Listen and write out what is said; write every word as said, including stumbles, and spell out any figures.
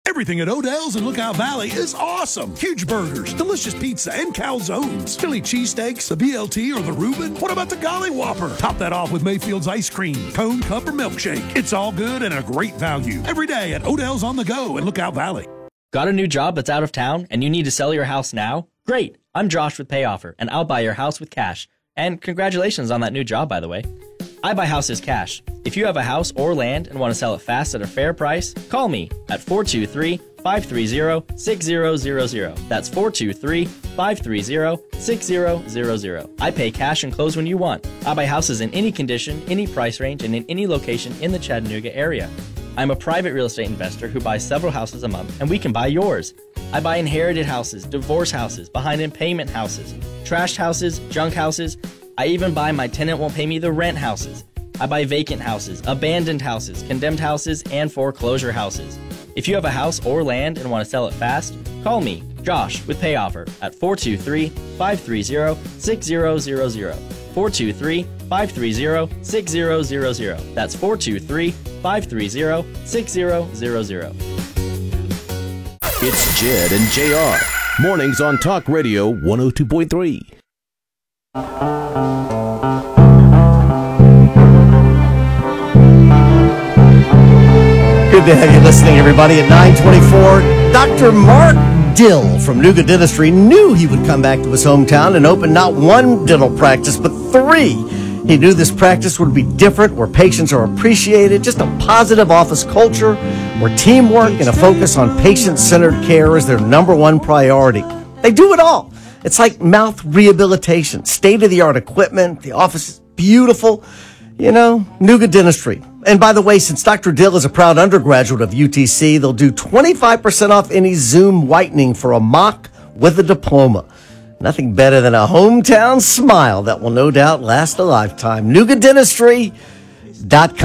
Everything at Odell's in Lookout Valley is awesome. Huge burgers, delicious pizza, and calzones. Philly cheesesteaks, the B L T, or the Reuben. What about the Golly Whopper? Top that off with Mayfield's ice cream, cone, cup, or milkshake. It's all good and a great value. Every day at Odell's on the Go in Lookout Valley. Got a new job that's out of town and you need to sell your house now? Great. I'm Josh with PayOffer, and I'll buy your house with cash. And congratulations on that new job, by the way. I buy houses cash. If you have a house or land and want to sell it fast at a fair price, call me at four two three, five three zero, six zero zero zero. That's four two three, five three zero, six zero zero zero. I pay cash and close when you want. I buy houses in any condition, any price range, and in any location in the Chattanooga area. I'm a private real estate investor who buys several houses a month, and we can buy yours. I buy inherited houses, divorce houses, behind in payment houses, trashed houses, junk houses. I even buy my tenant won't pay me the rent houses. I buy vacant houses, abandoned houses, condemned houses, and foreclosure houses. If you have a house or land and want to sell it fast, call me, Josh, with PayOffer at four two three, five three zero, six zero zero zero. four two three, five three zero, six zero zero zero. That's four two three, five three zero, six zero zero zero. It's Jed and J R. Mornings on Talk Radio one oh two point three. Good to have you listening, everybody. At nine twenty-four, Doctor Mark Dill from Nuga Dentistry knew he would come back to his hometown and open not one dental practice, but three. He knew this practice would be different, where patients are appreciated, just a positive office culture, where teamwork and a focus on patient-centered care is their number one priority. They do it all. It's like mouth rehabilitation, state-of-the-art equipment. The office is beautiful. You know, Nuga Dentistry. And by the way, since Doctor Dill is a proud undergraduate of U T C, they'll do twenty-five percent off any Zoom whitening for a mock with a diploma. Nothing better than a hometown smile that will no doubt last a lifetime. Nuga Dentistry dot com.